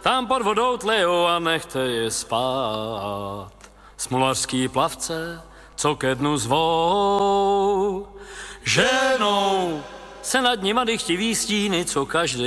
tam pod vodou tlejou a nechte je spát. Smolařský plavce, co ke dnu zvou, ženou se nad nima dychtiví stíny, co každý